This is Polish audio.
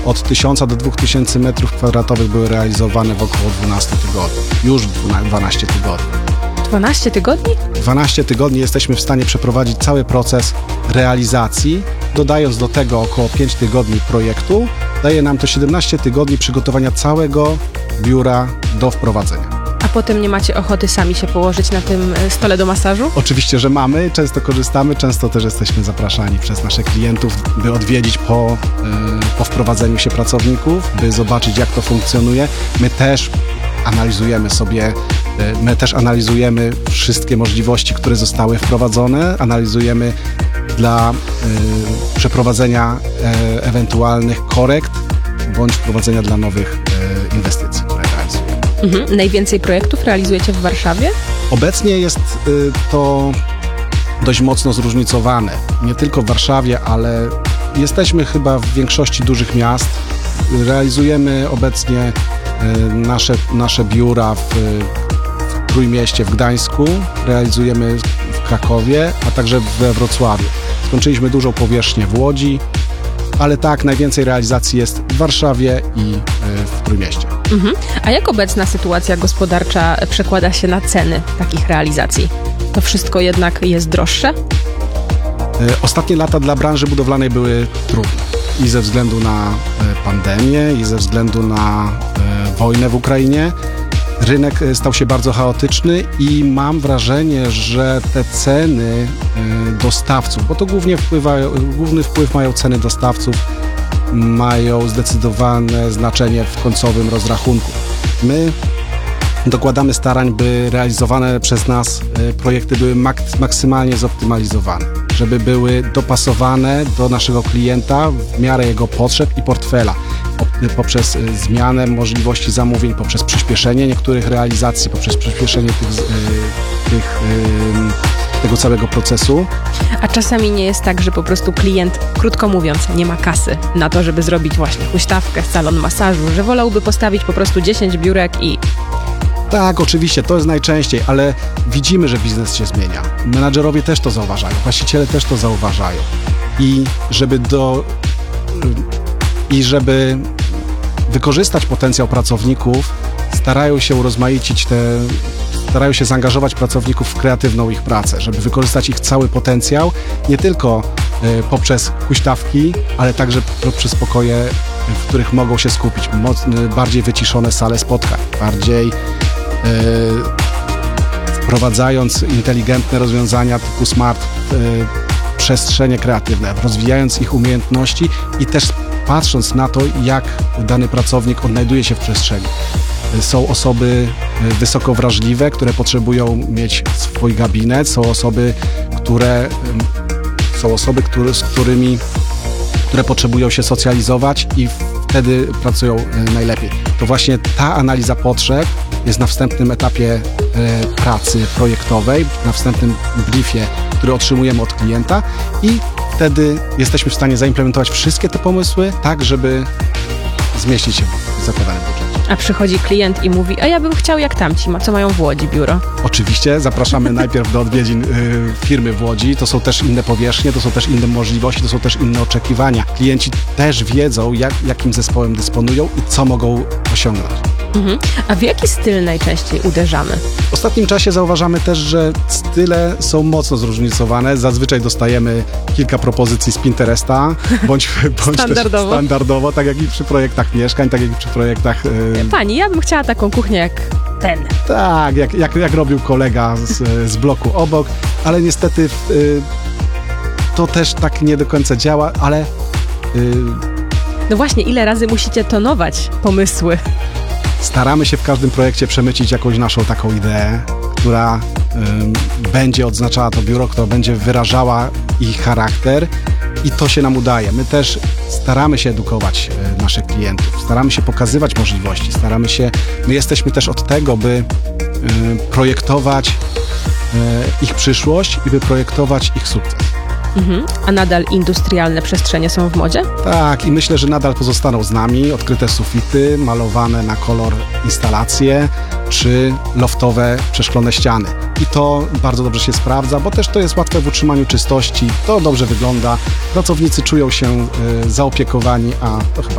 od 1000 do 2000 m2 były realizowane w około 12 tygodni. Już 12 tygodni. 12 tygodni? 12 tygodni jesteśmy w stanie przeprowadzić cały proces realizacji, dodając do tego około 5 tygodni projektu, daje nam to 17 tygodni przygotowania całego biura do wprowadzenia. A potem nie macie ochoty sami się położyć na tym stole do masażu? Oczywiście, że mamy, często korzystamy, często też jesteśmy zapraszani przez naszych klientów, by odwiedzić po wprowadzeniu się pracowników, by zobaczyć, jak to funkcjonuje. My też analizujemy wszystkie możliwości, które zostały wprowadzone, analizujemy dla przeprowadzenia ewentualnych korekt bądź wprowadzenia dla nowych inwestycji, które realizujemy. Najwięcej projektów realizujecie w Warszawie? Obecnie jest to dość mocno zróżnicowane. Nie tylko w Warszawie, ale jesteśmy chyba w większości dużych miast. Realizujemy obecnie nasze biura w Trójmieście, w Gdańsku, realizujemy w Krakowie, a także we Wrocławiu. Skończyliśmy dużą powierzchnię w Łodzi, ale tak, najwięcej realizacji jest w Warszawie i w Trójmieście. A jak obecna sytuacja gospodarcza przekłada się na ceny takich realizacji? To wszystko jednak jest droższe? Ostatnie lata dla branży budowlanej były trudne i ze względu na pandemię, i ze względu na wojnę w Ukrainie. Rynek stał się bardzo chaotyczny i mam wrażenie, że te ceny dostawców, bo to główny wpływ mają ceny dostawców, mają zdecydowane znaczenie w końcowym rozrachunku. My dokładamy starań, by realizowane przez nas projekty były maksymalnie zoptymalizowane, żeby były dopasowane do naszego klienta w miarę jego potrzeb i portfela. Poprzez zmianę możliwości zamówień, poprzez przyspieszenie niektórych realizacji, poprzez przyspieszenie tego całego procesu. A czasami nie jest tak, że po prostu klient, krótko mówiąc, nie ma kasy na to, żeby zrobić właśnie huśtawkę, salon masażu, że wolałby postawić po prostu 10 biurek i... Tak, oczywiście, to jest najczęściej, ale widzimy, że biznes się zmienia. Menadżerowie też to zauważają, właściciele też to zauważają. I żeby wykorzystać potencjał pracowników, starają się zaangażować pracowników w kreatywną ich pracę, żeby wykorzystać ich cały potencjał, nie tylko poprzez huśtawki, ale także poprzez pokoje, w których mogą się skupić, bardziej wyciszone sale spotkań, bardziej wprowadzając inteligentne rozwiązania typu smart, przestrzenie kreatywne, rozwijając ich umiejętności i też patrząc na to, jak dany pracownik odnajduje się w przestrzeni. Są osoby wysoko wrażliwe, które potrzebują mieć swój gabinet, są osoby, które potrzebują się socjalizować i wtedy pracują najlepiej. To właśnie ta analiza potrzeb jest na wstępnym etapie pracy projektowej, na wstępnym briefie, który otrzymujemy od klienta i wtedy jesteśmy w stanie zaimplementować wszystkie te pomysły tak, żeby zmieścić się w zakładanym budżecie. A przychodzi klient i mówi, a ja bym chciał jak tamci, co mają w Łodzi biuro. Oczywiście, zapraszamy najpierw do odwiedzin firmy w Łodzi. To są też inne powierzchnie, to są też inne możliwości, to są też inne oczekiwania. Klienci też wiedzą, jakim zespołem dysponują i co mogą osiągnąć. A w jaki styl najczęściej uderzamy? W ostatnim czasie zauważamy też, że style są mocno zróżnicowane. Zazwyczaj dostajemy kilka propozycji z Pinteresta, bądź standardowo. Też standardowo, tak jak i przy projektach mieszkań, tak jak i przy projektach... Pani, ja bym chciała taką kuchnię jak ten. Tak, jak robił kolega z bloku obok, ale niestety to też tak nie do końca działa, ale... No właśnie, ile razy musicie tonować pomysły? Staramy się w każdym projekcie przemycić jakąś naszą taką ideę, która będzie odznaczała to biuro, która będzie wyrażała ich charakter i to się nam udaje. My też staramy się edukować naszych klientów, staramy się pokazywać możliwości, my jesteśmy też od tego, by projektować ich przyszłość i by projektować ich sukces. A nadal industrialne przestrzenie są w modzie? Tak, i myślę, że nadal pozostaną z nami odkryte sufity, malowane na kolor instalacje, czy loftowe, przeszklone ściany. I to bardzo dobrze się sprawdza, bo też to jest łatwe w utrzymaniu czystości, to dobrze wygląda, pracownicy czują się zaopiekowani, a to chyba